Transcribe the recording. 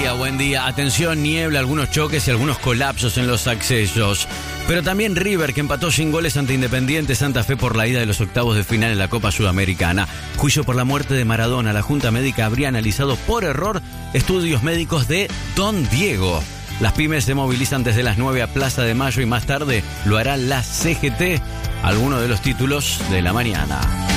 buen día. Atención, niebla, algunos choques y algunos colapsos en los accesos. Pero también River, que empató sin goles ante Independiente Santa Fe por la ida de los octavos de final en la Copa Sudamericana. Juicio por la muerte de Maradona. La Junta Médica habría analizado por error estudios médicos de Don Diego. Las pymes se movilizan desde las 9 a Plaza de Mayo y más tarde lo hará la CGT. Algunos de los títulos de la mañana.